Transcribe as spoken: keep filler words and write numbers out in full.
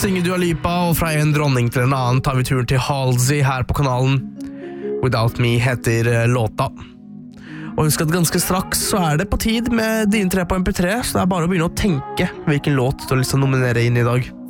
synger Dua Lipa, og fra en dronning til en annen tar vi turen til Halsey her på kanalen. Without Me heter låta. Og husk at ganske straks så er det på tid med Dine tre på M P tre, så det er bare å begynne å tenke hvilken låt du har lyst til å nominere inn i dag.